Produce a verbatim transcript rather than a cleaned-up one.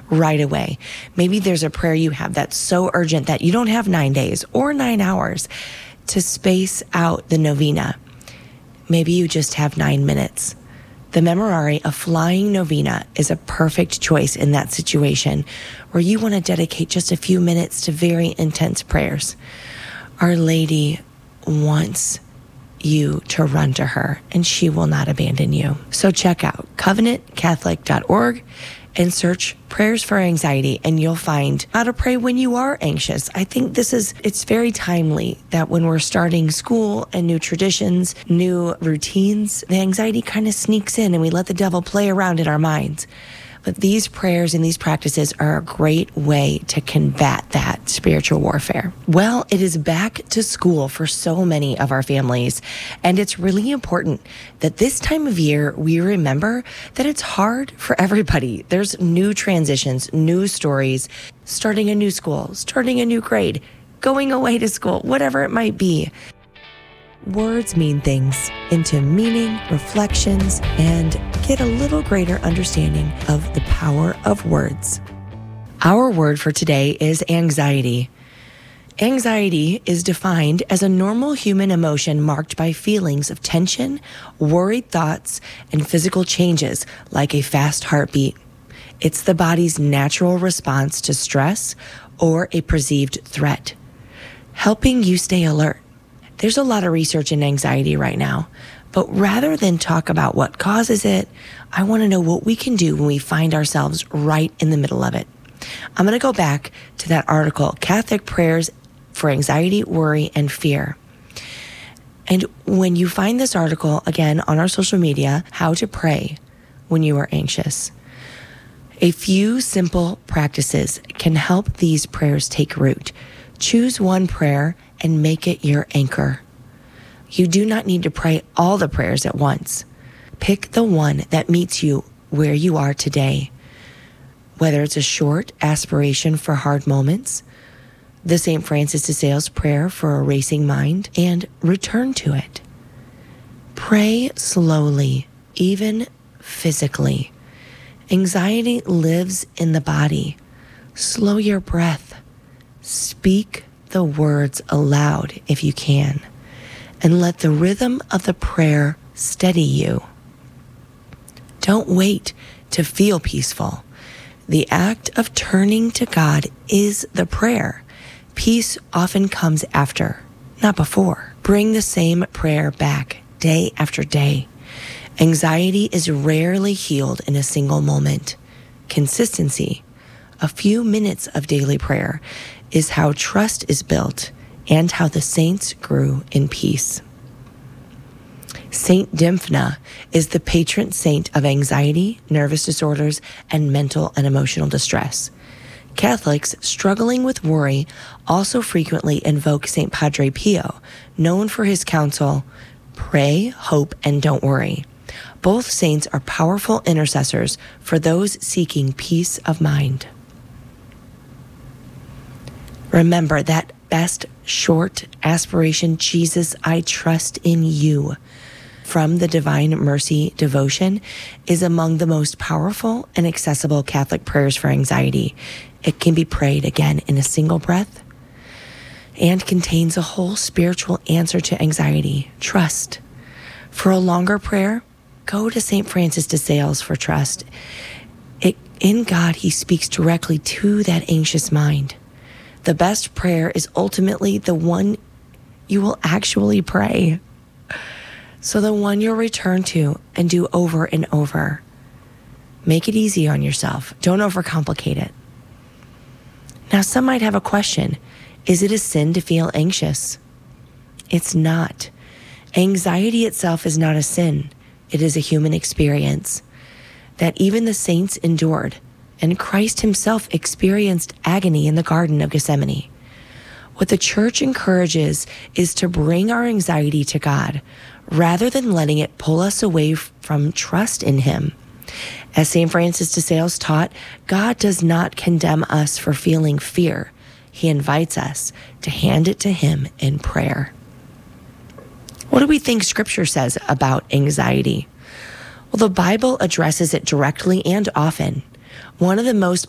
right away. Maybe there's a prayer you have that's so urgent that you don't have nine days or nine hours to space out the novena. Maybe you just have nine minutes. The Memorare, a flying novena, is a perfect choice in that situation where you want to dedicate just a few minutes to very intense prayers. Our Lady wants you to run to her, and she will not abandon you. So check out covenant catholic dot org and search prayers for anxiety, and you'll find how to pray when you are anxious. I think this is, it's very timely that when we're starting school and new traditions, new routines, the anxiety kind of sneaks in and we let the devil play around in our minds. But these prayers and these practices are a great way to combat that spiritual warfare. Well, it is back to school for so many of our families, and it's really important that this time of year we remember that it's hard for everybody. There's new transitions, new stories, starting a new school, starting a new grade, going away to school, whatever it might be. Words mean things into meaning, reflections, and get a little greater understanding of the power of words. Our word for today is anxiety. Anxiety is defined as a normal human emotion marked by feelings of tension, worried thoughts, and physical changes like a fast heartbeat. It's the body's natural response to stress or a perceived threat, helping you stay alert. There's a lot of research in anxiety right now, but rather than talk about what causes it, I want to know what we can do when we find ourselves right in the middle of it. I'm going to go back to that article, Catholic Prayers for Anxiety, Worry, and Fear. And when you find this article, again, on our social media, how to pray when you are anxious. A few simple practices can help these prayers take root. Choose one prayer and make it your anchor. You do not need to pray all the prayers at once. Pick the one that meets you where you are today. Whether it's a short aspiration for hard moments, the Saint Francis de Sales prayer for a racing mind, and return to it. Pray slowly, even physically. Anxiety lives in the body. Slow your breath. Speak the words aloud if you can, and let the rhythm of the prayer steady you. Don't wait to feel peaceful. The act of turning to God is the prayer. Peace often comes after, not before. Bring the same prayer back day after day. Anxiety is rarely healed in a single moment. Consistency, a few minutes of daily prayer, is how trust is built and how the saints grew in peace. Saint Dymphna is the patron saint of anxiety, nervous disorders, and mental and emotional distress. Catholics struggling with worry also frequently invoke Saint Padre Pio, known for his counsel, pray, hope, and don't worry. Both saints are powerful intercessors for those seeking peace of mind. Remember that best short aspiration, Jesus, I trust in you, from the Divine Mercy devotion, is among the most powerful and accessible Catholic prayers for anxiety. It can be prayed again in a single breath and contains a whole spiritual answer to anxiety, trust. For a longer prayer, go to Saint Francis de Sales for trust. It, in God, he speaks directly to that anxious mind. The best prayer is ultimately the one you will actually pray. So the one you'll return to and do over and over. Make it easy on yourself. Don't overcomplicate it. Now, some might have a question. Is it a sin to feel anxious? It's not. Anxiety itself is not a sin. It is a human experience that even the saints endured. And Christ himself experienced agony in the Garden of Gethsemane. What the church encourages is to bring our anxiety to God, rather than letting it pull us away from trust in him. As Saint Francis de Sales taught, God does not condemn us for feeling fear. He invites us to hand it to him in prayer. What do we think Scripture says about anxiety? Well, the Bible addresses it directly and often. One of the most